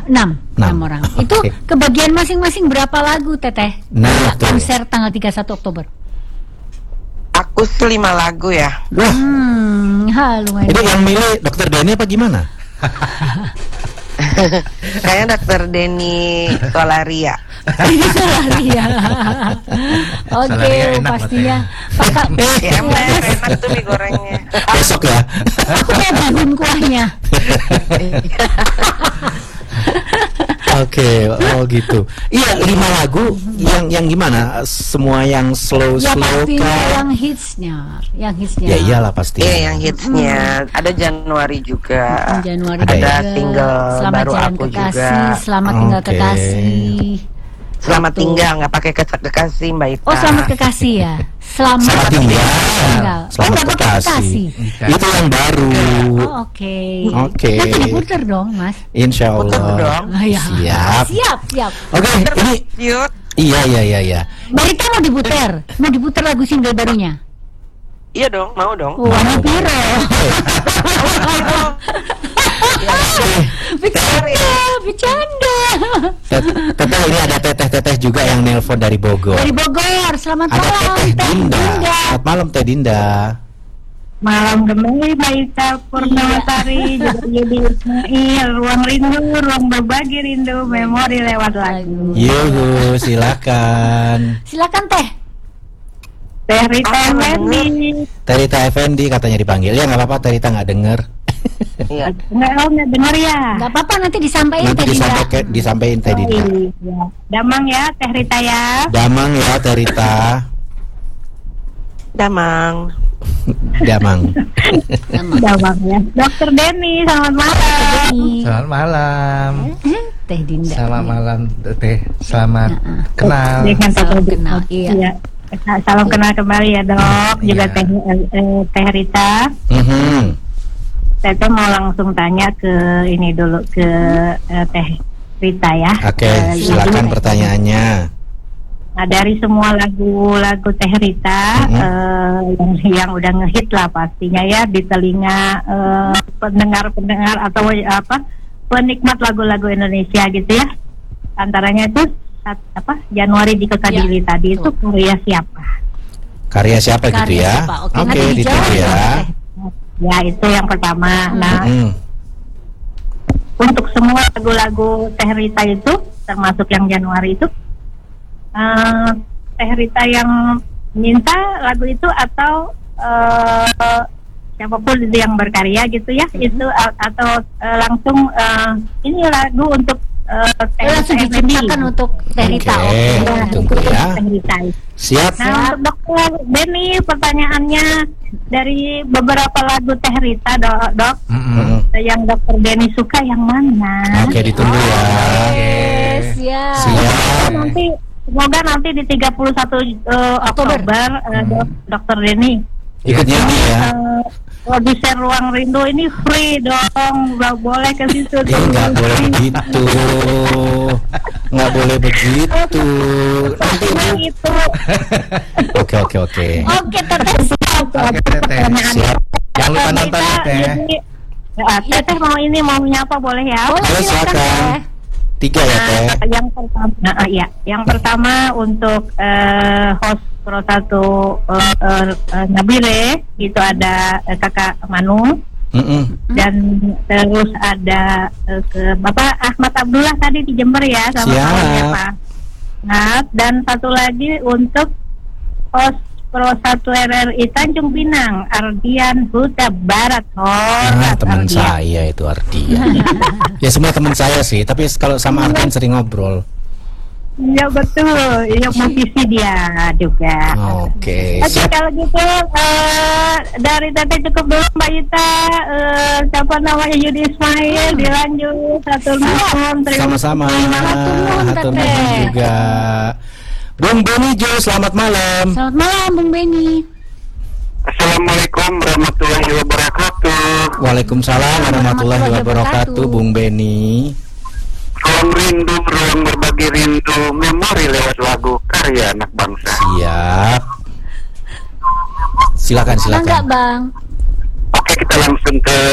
6 orang. Itu kebagian masing-masing berapa lagu Teteh? Nah, konser tanggal 31 Oktober. Aku 5 lagu ya. Lumayan. Itu yang milih Dokter Denny apa gimana? Kayaknya Dokter Denny Solaria. Oke, pastinya. Kakak, enak tuh mie gorengnya. Besok ya. aku nyebarin kuahnya. Oke, gitu. Iya, 5 lagu yang gimana? Semua yang slow Ya pastinya kan? yang hitsnya. Ya iyalah pasti. Iya, yang hitsnya. Ada Januari juga. Januari ada juga. single Selamat baru Jalan aku Kekasih, juga. Selamat Tinggal Kekasih. Selamat tinggal, nggak pakai kekasih Mbak Ita. Oh, Selamat Kekasih ya. Selamat tinggal. Selamat Selamat Kekasih. Itu yang baru. Oh, oke. Oke. Nanti diputer dong, Mas. Insya Puter Allah. dong. Ya. Siap. Siap. Oke, ini Yuk. iya. Mbak Rita mau diputer lagu single barunya. Iya dong, mau dong. Warna biru. Bercanda. Teteh, ini ada teteh juga yang nelpon dari Bogor. Dari Bogor. Selamat Ada malam, Teteh Dinda. Selamat malam Teh Dinda. Malam kembali Mbak Ita Purnamasari, Yudi Ismail, Ruang Rindu, Ruang Berbagi Rindu, Memori lewat lagu. Yuhu, silakan. Silakan Teh. Teh Rita Effendi. Teh Rita Effendi katanya dipanggil. Ya nggak apa-apa, Teh Rita nggak denger. Iya. Nggak dengar ya? Nggak apa-apa, nanti disampaikan Nanti Teh Dinda. disampaikan Teh Dinda. Iya. Damang ya Teh Rita ya. Damang ya Teh Rita. Damang. Damang. Damang ya. Dokter Denny, selamat malam. Selamat malam. Teh Dinda. Selamat malam Teh. Selamat kenal. Dengan Salam Teh kenal. Iya. Salam kenal kembali ya Dok. Juga Teh Rita. Saya mau langsung tanya ke ini dulu ke Teh Rita ya. Oke, silakan pertanyaannya. Nah, dari semua lagu-lagu Teh Rita yang udah ngehit lah pastinya ya di telinga pendengar-pendengar atau penikmat lagu-lagu Indonesia gitu ya. Antaranya itu Januari di Kekadili tadi itu karya siapa? Karya siapa gitu ya? Oke, ditunggu ya. Ya, itu yang pertama. Nah, untuk semua lagu-lagu Teh Rita itu termasuk yang Januari itu Teh Rita yang minta lagu itu atau siapapun itu yang berkarya gitu ya, itu atau langsung ini lagu untuk langsung diciptakan untuk Teh Rita. Oke, tunggu ya. Siap. Nah, untuk Dokter Denny, pertanyaannya dari beberapa lagu Teh Rita, Dok, yang Dokter Denny suka yang mana? Oke, ditunggu ya. Siap. Semoga nanti di 31 Oktober Dokter Denny ikut nyanyi ya. Produser Ruang Rindu ini free dong, nggak boleh ke situ. Nggak boleh begitu. Nggak boleh begitu. Nanti itu. Oke. Oke, Teteh. Oke Teteh. Siap. Jangan lupa nonton ya Teh. Teteh mau nyapa boleh ya? Boleh, silakan. 3 ya Teh. Yang pertama untuk host Pro 1 Nabire itu ada Kakak Manu. Dan terus ada ke Bapak Ahmad Abdullah tadi di Jember ya, sama ya Pak. Nah, dan satu lagi untuk host Pro 1 RRI Tanjung Pinang, Ardian Huta Barat. Teman saya itu Ardian. Ya semua teman saya sih, tapi kalau sama Ardian sering ngobrol. Iya betul, iya musisi dia juga. Oke. Kalau gitu dari Teteh cukup dulu Mbak Ita. Siapa namanya Yudi Ismail, dilanjut satu nuhun. Sama-sama. Hatur nuhun juga. Bung Beni Jo, selamat malam. Selamat malam Bung Beni. Assalamualaikum warahmatullahi wabarakatuh. Waalaikumsalam warahmatullahi wabarakatuh, Bung Beni. Ruang Rindu, Ruang Berbagi Rindu, Memori lewat lagu karya anak bangsa. Siap. Silakan. Enggak, Bang. Oke, kita langsung ke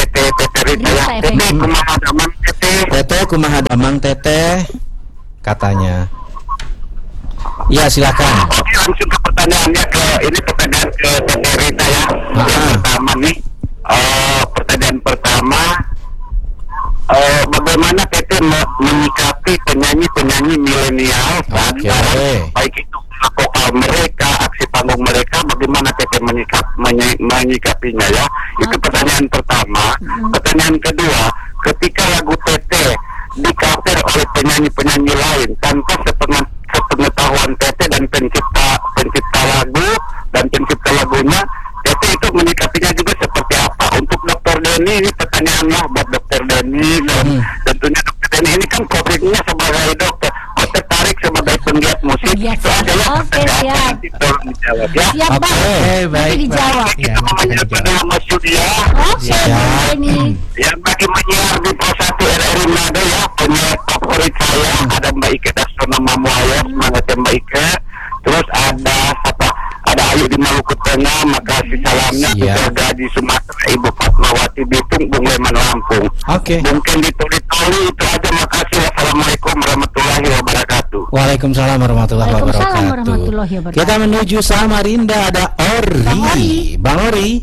Tete Rita ya. Rita Tete Effendi. kumaha damang Tete. Teteh kumaha damang teteh katanya. Ya silakan. Oke, langsung ke pertanyaannya ini pertanyaan ke Tete Rita ya. Yang pertama nih, pertanyaan pertama, bagaimana Tete menyikapi penyanyi-penyanyi milenial saat Oke. sekarang, baik itu vokal mereka, aksi panggung mereka, bagaimana Tete menyikapinya ya? Itu pertanyaan pertama. Pertanyaan kedua, ketika lagu Tete di-cover oleh penyanyi-penyanyi lain tanpa sepengetahuan Tete dan pencipta lagu dan pencipta lagunya, Tete itu menyikapinya juga seperti apa? Untuk Dr. Denny ini pertanyaan lah buat Dr. Denny dan tentunya Dr. Denny ini kan profesinya sebagai dokter, tertarik sebagai penggiat musik. Penggiat Itu aja ya musik. Oke, pertanyaan siap. nanti tolong dijawab ya. Siap Bang. Oke, Nanti baik, dijawab. Iya, Kita memanggilkan dulu Mas Yudia. Oke, Bang Denny. Yang bagi menyiar di Pro 1 RRI Manado ya, penyiar favorit saya ada Mbak Ike Dasrona Mamuaya, semangat ya Mbak Ike. Terus ada Ayu di Maluku Tengah, makasih salamnya. Siap. Juga di Sumatera, Ibu Fatmawati Bitung, Bung Leman Lampung. Oke. Mungkin di Toli itu aja, makasih. Wassalamualaikum warahmatullahi wabarakatuh. Waalaikumsalam warahmatullahi Waalaikumsalam wabarakatuh. warahmatullahi wabarakatuh. Kita menuju Samarinda, ada Ori. Bang Ori.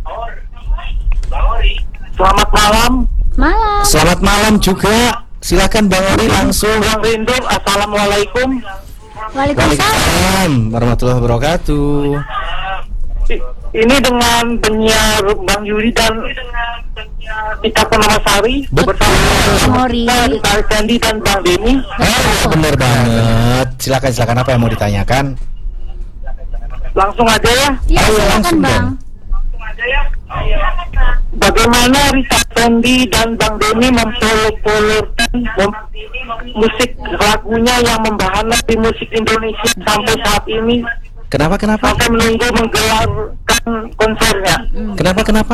Selamat malam, Malam. Selamat malam juga. Silakan Bang Ori langsung. Bang Rindu. Assalamualaikum. Waalaikumsalam. Waalaikumsalam warahmatullahi wabarakatuh. Ini dengan penyiar Bang Yudi dan Tika Purnamasari bersama Mori. Rita Effendi dan Bang Denny. Bener banget. Silakan apa yang mau ditanyakan? Langsung aja ya. Ya, Ayo, silakan langsung, Bang. Bagaimana Rita Effendi dan Bang Denny mempopulerkan musik lagunya yang membahana di musik Indonesia sampai saat ini, Kenapa? sampai menunggu menggelarkan konsernya? Kenapa?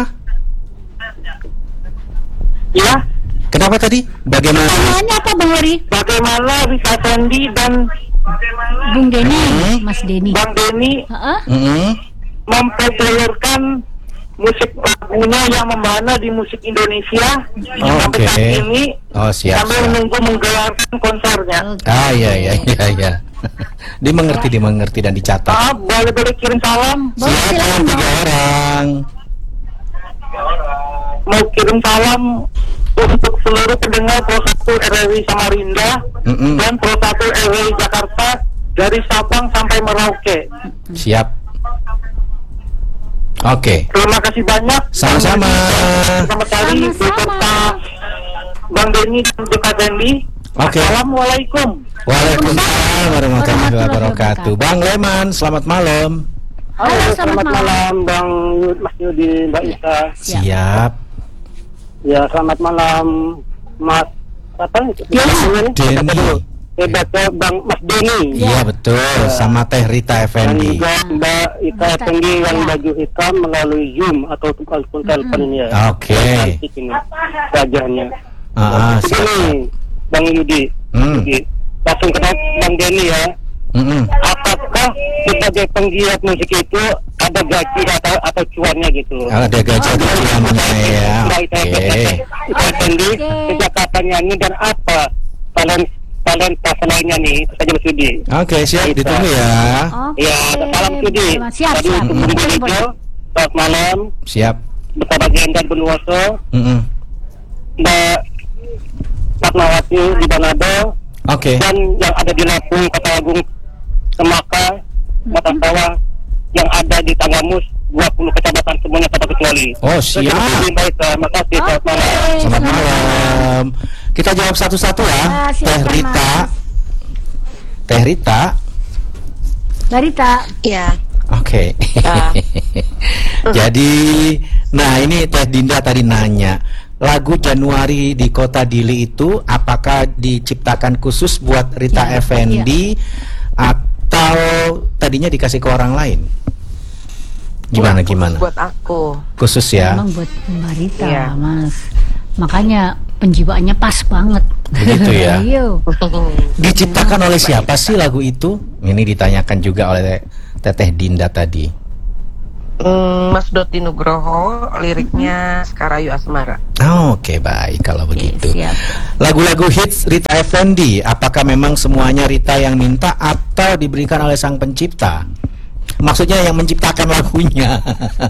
Ya, Kenapa tadi? Bagaimana? Pertanyaannya apa Bang Ori? bagaimana Rita Effendi dan Bung Denny, Mas Denny. Bang Denny Heeh. mempopulerkan musik lagunya yang membahana di musik Indonesia sampai Oke. saat ini, Oh, siap. sambil menunggu menggelarkan konsernya. Ah, iya. Dimengerti dan dicatat. Boleh kirim salam. Boleh, silakan Bang. 3 orang. Mau kirim salam untuk seluruh pendengar Pro 1 RRI Samarinda dan Pro 1 RRI Jakarta dari Sabang sampai Merauke. Siap. Oke. Terima kasih banyak. Sama-sama. Selamat hari Sama-sama. beserta Bang Denny dan Tika Effendi. Oke. Assalamualaikum. Waalaikumsalam warahmatullahi wabarakatuh. Bang Leman, selamat malam. Halo, selamat malam. Bang Mas Yudi, Mbak Ika. Siap. Ya, selamat malam Mas Denny. Hebat ya Bang Mas Denny. Iya betul, sama Teh Rita Effendi. Mbak Ika Effendi yang baju hitam melalui Zoom atau telepon ini ya. Oke. Cantik ini wajahnya. Siap. Ini Bang Yudi. Yudi. Langsung ke Bang Denny ya. Apakah sebagai penggiat musik itu ada gaji atau cuannya gitu? Ada gaji atau cuannya ya. Mbak Ika Effendi sejak kapan nyanyi dan apa talenta selainnya nih? Itu saja Mas Yudi. Oke, siap, ditunggu ya. Oke. Ya, salam Yudi. Siap. Selamat malam. Siap. Bersama Jendan Bonwoso, Mbak Fatmawati di Manado, Oke. dan yang ada di Lampung, Kota Agung, Semaka, Mata Sawah, yang ada di Tanggamus, 20 kecamatan semuanya tanpa kecuali. Oh, siap. Terima kasih. Selamat malam. Selamat malam. Kita jawab satu-satu ya. Ya, Teh silakan, Rita. Mas. Teh Rita. Barita. Ya. Oke. Jadi, nah ini Teh Dinda tadi nanya, lagu Januari di Kota Dili itu apakah diciptakan khusus buat Rita Ya, Effendi atau tadinya dikasih ke orang lain? Gimana? Buat aku. Khusus ya? Memang buat Barita, Iya. Mas. Makanya penjiwaannya pas banget. Begitu ya? Ayo. Diciptakan oleh siapa sih lagu itu? Ini ditanyakan juga oleh Teteh Dinda tadi. Mas Doti Nugroho, liriknya Sekarayu Asmara. Oke, baik kalau begitu. siap. Lagu-lagu hits Rita Effendy, apakah memang semuanya Rita yang minta atau diberikan oleh sang pencipta? Maksudnya yang menciptakan lagunya.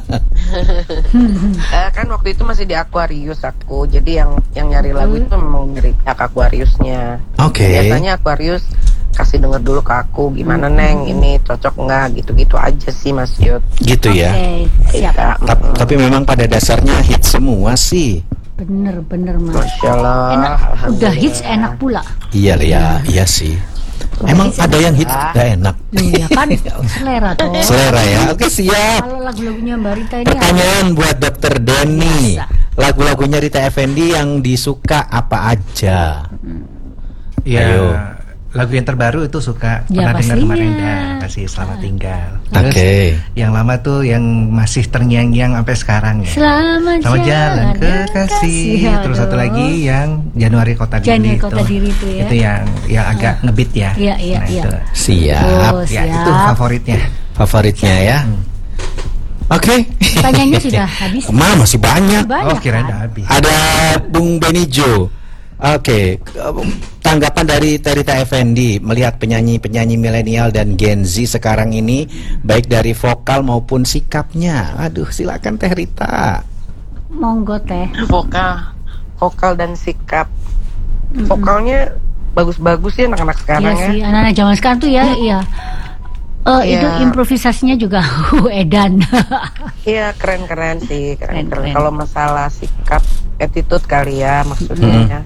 Kan waktu itu masih di Aquarius aku, jadi yang nyari lagu itu memang dari pihak Aquariusnya. Oke. Biasanya Aquarius kasih denger dulu ke aku, gimana Neng, ini cocok nggak, gitu-gitu aja sih Mas Yud. Gitu ya. Oke, siap. Iya, Tapi memang pada dasarnya hits semua sih. Bener Mas. Masya Allah. Enak, udah hits enak pula. Iya sih. Emang ada yang hits gak enak? Iya kan, selera toh. Selera ya. Oke, siap. Kalau lagu-lagunya Mbak Rita ini Pertanyaan buat Dokter Denny. Biasa. Lagu-lagunya Rita Effendy yang disuka apa aja? Ya, Ayo. lagu yang terbaru itu suka Ya, pernah dengar pastinya. kemarin dan kasih Selamat Tinggal. Terus Oke. yang lama tuh yang masih terngiang-ngiang sampai sekarang ya. Selamat Selamat jalan ke kasih. Aduh. Terus satu lagi yang Januari Kota Diri. Januari Kota Diri itu ya. Itu yang agak ngebit ya. Iya, iya, Nah, iya. itu. Siap. Oh, Ya, siap. itu favoritnya. Favoritnya ya. Oke. Pertanyaannya sudah habis. Masih banyak. Banyak, Oh, kirain kan? udah habis. Ada Bung Benijo. Oke, tanggapan dari Rita Effendy melihat penyanyi-penyanyi milenial dan Gen Z sekarang ini, baik dari vokal maupun sikapnya. Aduh, silakan Teh Rita. Monggo Teh. Vokal dan sikap. Vokalnya bagus-bagus sih anak-anak Iya sekarang ya. sih, anak-anak zaman sekarang tuh ya, iya. Itu Iya. improvisasinya juga edan. Iya, keren-keren sih, keren. Keren. Kalau masalah sikap, attitude kali ya maksudnya.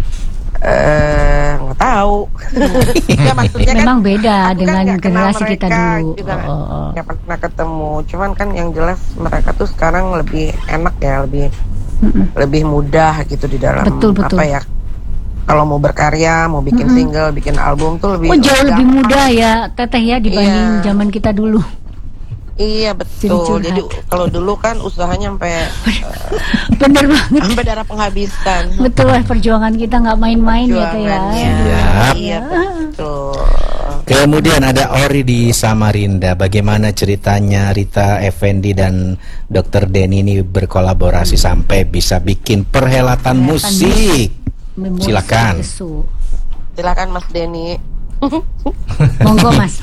Nggak tahu. Ya, maksudnya kan Memang beda aku dengan nggak kenal generasi kita mereka, dulu. juga Oh. nggak pernah ketemu. Cuman kan yang jelas mereka tuh sekarang lebih enak ya, lebih mudah gitu di dalam Betul. apa ya. Kalau mau berkarya, mau bikin single, bikin album tuh lebih Oh, jauh lebih gampang. mudah ya Teteh ya dibanding Iya. zaman kita dulu. Iya betul. Jadi Jadi kalau dulu kan usahanya sampai Bener banget. sampai darah penghabisan. Betul lah, perjuangan kita nggak main-main ya Teh ya. Perjuangannya. Siap. Iya betul. Kemudian ada Ori di Samarinda. Bagaimana ceritanya Rita Effendy dan Dr. Denny ini berkolaborasi sampai bisa bikin perhelatan musik? Memories Silakan. of the Soul. Silakan Mas Denny. Monggo Mas.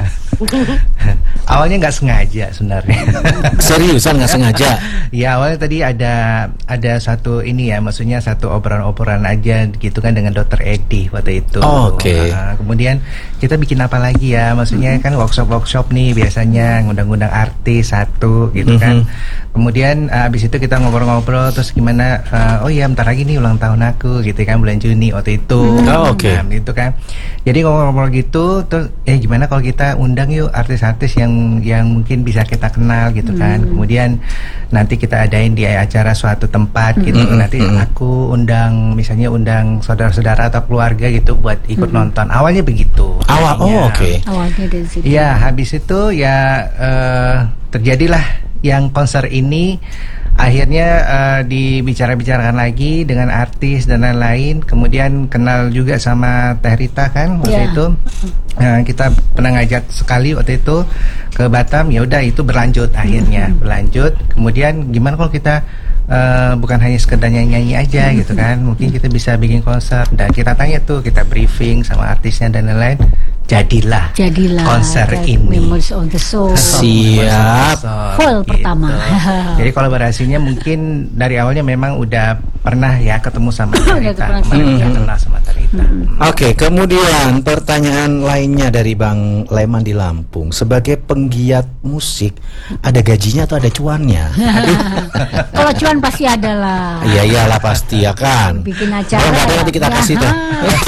Awalnya nggak sengaja sebenarnya. Seriusan nggak sengaja? Ya awalnya tadi ada satu ini ya, maksudnya satu obrolan-obrolan aja gitu kan dengan Dokter Edi waktu itu. Oh, oke. Kemudian kita bikin apa lagi ya, maksudnya kan workshop nih biasanya ngundang-ngundang artis satu gitu kan. Kemudian abis itu kita ngobrol-ngobrol terus gimana? Oh iya, bentar lagi nih ulang tahun aku gitu kan, bulan Juni waktu itu. Oh, oke. Nah, gitu kan. Jadi ngobrol-ngobrol gitu, terus gimana kalau kita undang yuk artis-artis yang mungkin bisa kita kenal gitu kan. Kemudian nanti kita adain di acara suatu tempat gitu. Nanti aku undang saudara-saudara atau keluarga gitu buat ikut nonton. Awalnya begitu. Oh, oke. Awalnya dari situ. Ya, habis itu ya terjadilah yang konser ini. Akhirnya dibicara-bicarakan lagi dengan artis dan lain-lain. Kemudian kenal juga sama Teh Rita kan waktu Yeah. itu. Kita pernah ngajak sekali waktu itu ke Batam. Ya udah itu berlanjut akhirnya berlanjut. Kemudian gimana kalau kita bukan hanya sekedar nyanyi aja gitu kan? Mungkin kita bisa bikin konser. Dan kita tanya tuh, kita briefing sama artisnya dan lain-lain. Jadilah konser ini. Memories of the Soul. Siap. Full pertama. Jadi kolaborasinya mungkin dari awalnya memang udah pernah ya ketemu sama Tarita. pernah Kemarin udah kenal sama Tarita. Oke, kemudian pertanyaan lainnya dari Bang Leman di Lampung. Sebagai penggiat musik, ada gajinya atau ada cuannya? Kalau cuan pasti ada lah. Iya iyalah pasti ya kan. Bikin acara. Kalau nggak ada nanti kita ya. kasih tuh.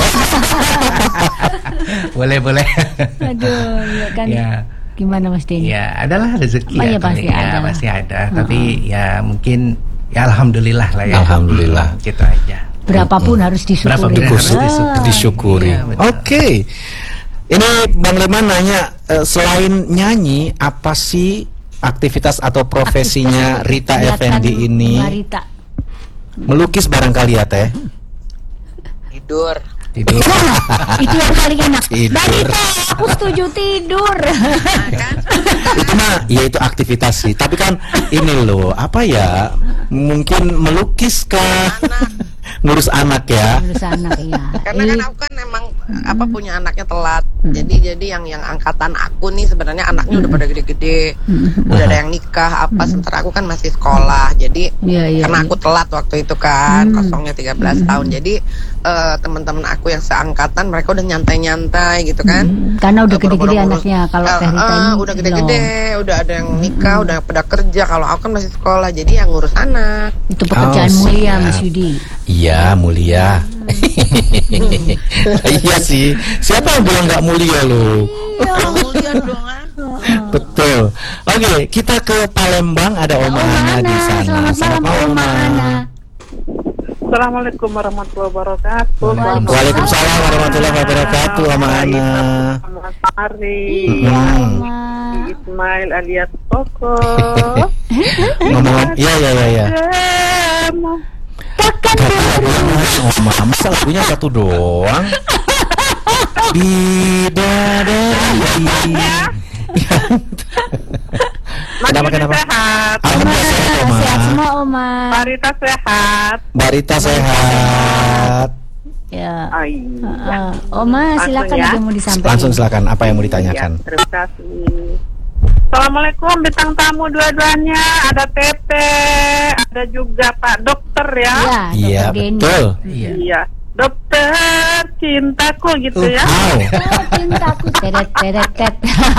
Boleh. Aduh, ya kan. Ya. Gimana Mas Denny? Ya, adalah rezeki Oh, ya, ya, pasti ya, ada. pasti ada. Tapi ya mungkin ya alhamdulillah lah ya. Alhamdulillah. Gitu aja. Berapapun harus disyukuri. Berapapun harus Ah, Disyukuri. Iya, betul. Oke. Ini Bang Leman nanya, selain nyanyi, apa sih aktivitas atau profesinya Rita kegiatan Effendy ini? Mbak Rita. Melukis barangkali ya Teh? Tidur. Tidur. Itu yang paling enak. Tidur. Mbak Rita, aku setuju tidur. Itu mah ya itu aktivitas sih. Tapi kan ini loh, apa ya? Mungkin melukis kah? Ngurus anak ya. Ngurus anak ya. Karena kan aku kan emang punya anaknya telat. Jadi yang angkatan aku nih sebenarnya anaknya udah pada gede-gede. Udah ada yang nikah sementara aku kan masih sekolah. Jadi karena aku telat waktu itu kan, kosongnya 13 tahun. Jadi teman-teman aku yang seangkatan mereka udah nyantai-nyantai gitu kan. Karena udah gede-gede anaknya. Kalau Terita ini udah gede-gede, udah ada yang nikah, udah pada kerja. Kalau aku kan masih sekolah. Jadi yang ngurus anak. itu pekerjaan mulia Mas Yudi. Iya, mulia. Iya sih. Siapa yang bilang nggak mulia lo? Mulia dong. Betul. Oke, kita ke Palembang, ada Oma Ana di sana. Selamat malam Oma Ana. Assalamualaikum warahmatullahi wabarakatuh. Waalaikumsalam warahmatullahi wabarakatuh, Oma Ana. Selamat hari. Iya, Oma. Ismail alias Koko. Ngomong, iya. Oma, masa lagunya satu doang? Bidadari. Kenapa? Sehat. Alhamdulillah sehat, Oma. Sehat semua Oma. Barita sehat. Barita sehat. Ya. Iya. Oma silakan Langsung ya. ada yang mau disampaikan. Langsung silakan, apa yang mau ditanyakan? Ya, terima kasih. Assalamualaikum bintang tamu dua-duanya. Ada Tete, ada juga Pak Dokter ya. Iya, Dr. Denny. betul. Iya. Dokter cintaku gitu ya. Wow. Oh, cintaku teret.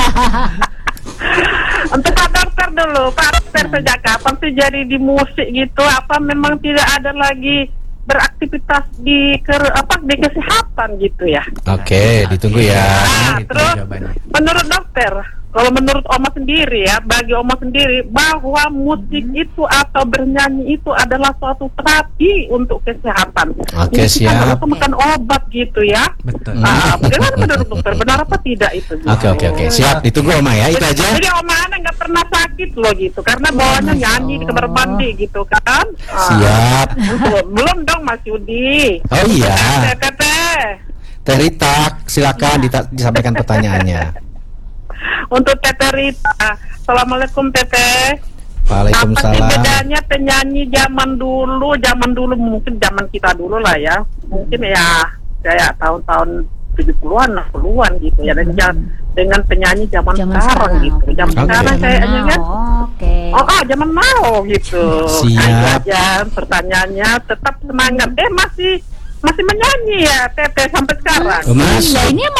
Untuk Pak Dokter dulu, Pak Dokter sejak kapan sih jadi di musik gitu? Apa memang tidak ada lagi beraktivitas di kesehatan gitu ya? Oke, ditunggu ya. Itu Terus jawabannya. menurut dokter, kalau menurut Oma sendiri ya, bagi Oma sendiri bahwa musik itu atau bernyanyi itu adalah suatu terapi untuk kesehatan. Oke, Jadi kita nggak siap. usah makan obat gitu ya. Betul. Bagaimana menurut dokter? Benar apa tidak itu? Oke, siap. Ditunggu Oma ya, itu aja. Jadi Oma Ana nggak pernah sakit loh gitu, karena bawaannya nyanyi di kamar mandi gitu kan. Siap. Belum dong Mas Yudi. Oh iya. Tete. Terita, silakan disampaikan pertanyaannya. Untuk Tete Rita, Assalamualaikum Tete. Apa sih Waalaikumsalam. bedanya penyanyi zaman dulu mungkin zaman kita dulu lah ya, mungkin ya kayak tahun-tahun 70-an, 60-an gitu ya, dengan penyanyi zaman sekarang gitu. Zaman Oke. sekarang kayaknya kan, Oke. zaman now gitu. Siap. Nah, itu aja pertanyaannya, tetap semangat. Masih menyanyi ya Tete sampai sekarang. Mas. Iya, ini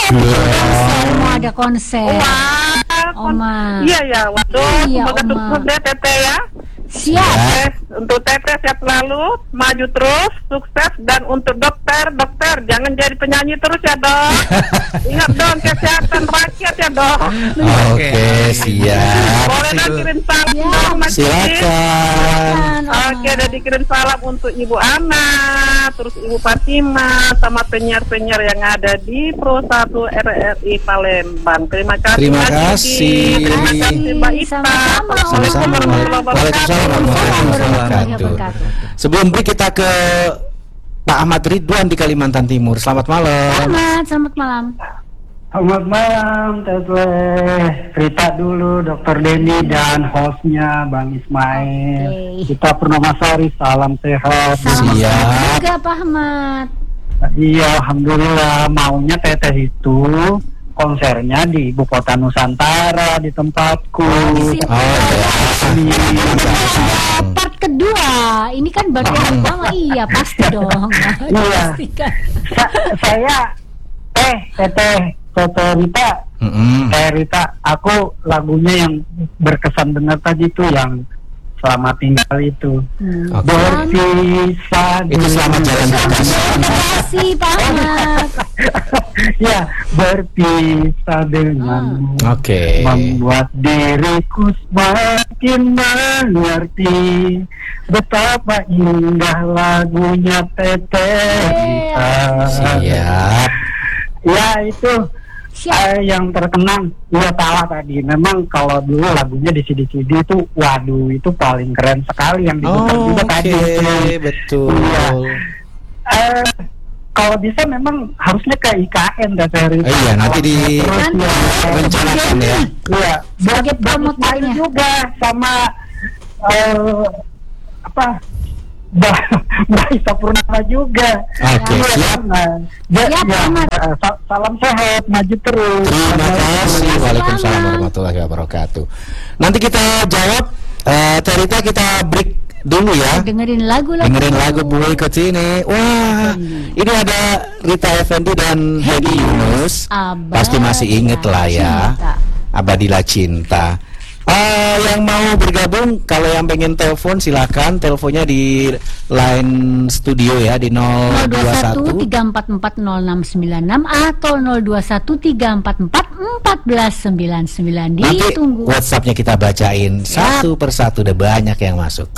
mau ada konser. Wah, Oma. iya ya, waduh, Iya, semoga Oma. sukses deh Tete ya. Siap. Untuk Tete sehat selalu, maju terus, sukses. Dan untuk dokter jangan jadi penyanyi terus ya dok. Ingat dong kesehatan rakyat ya dok. Oke, siap. Boleh dong kirim salam Ya. dong Mas Yudi. Silakan. Oke, udah dikirim salam untuk Ibu Ana, terus Ibu Fatima, sama penyiar-penyiar yang ada di Pro 1 RRI Palembang. Terima kasih. Terima Mas Yudi. kasih. Terima kasih Mbak Ita. Sama-sama. Sama-sama. Waalaikumsalam warahmatullahi wabarakatuh. Sebelum break kita ke Pak Ahmad Ridwan di Kalimantan Timur. Selamat malam. Selamat malam. Selamat malam, Teteh. Cerita dulu Dr. Denny dan hostnya Bang Ismail. Oke. Kita Purnama Sari, salam sehat. Siap. Juga Pak Ahmad. Iya, alhamdulillah. Maunya Teteh itu konsernya di Ibu Kota Nusantara, di tempatku. Oh, Part kedua, ini kan bagian pertama. Iya pasti dong. Iya. Pastikan. Saya Teteh Rita, Rita, aku lagunya yang berkesan dengar tadi itu yang Selamat Tinggal itu. Oke. Berpisah Itu selamat jalan di atas. Terima kasih Pak Ahmad. Ya, berpisah denganmu Oke. membuat diriku semakin mengerti betapa indah lagunya Teteh Rita. Siap. Ya itu Siap. yang terkenang. Ya salah tadi. Memang kalau dulu lagunya di CD-CD itu, waduh itu paling keren sekali yang diputar Oh, juga oke, tadi. betul. Iya. kalau bisa memang harusnya ke IKN dah Teh. Iya, nanti di rencanakan ya. Iya, sebagai promotornya juga sama Mbak Isa Purnama juga. Oke, siap. Salam sehat, maju terus. Terima kasih. Waalaikumsalam warahmatullahi wabarakatuh. Nanti kita jawab. Terita, kita break dulu ya. Dengerin lagu Bu ikut sini. Wah, ini ada Rita Effendi dan Hedi Yunus. Pasti masih inget lah ya. Abadilah Cinta. Yang mau bergabung, kalau yang pengen telepon silakan, teleponnya di line studio ya di 021 3440696 atau 021 344 1499. Nanti Ditunggu. WhatsAppnya kita bacain satu persatu, udah banyak yang masuk.